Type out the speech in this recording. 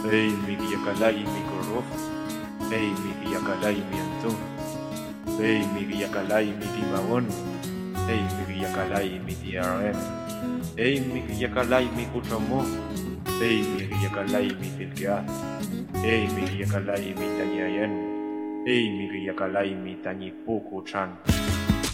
Ei mi yakalai mi korof, ei mi yakalai mi antun, ei mi yakalai mi timaon, ei mi yakalai mi tiarem, ei mi yakalai mi kuchamo, ei mi yakalai mi tilkia, ei mi yakalai mi tanyayen, ei mi yakalai mi tanyipuku chan.